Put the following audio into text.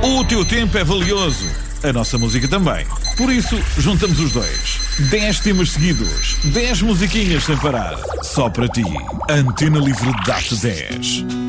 O teu tempo é valioso, a nossa música também. Por isso, juntamos os dois. 10 temas seguidos, 10 musiquinhas sem parar. Só para ti. Antena Livre dá-te 10.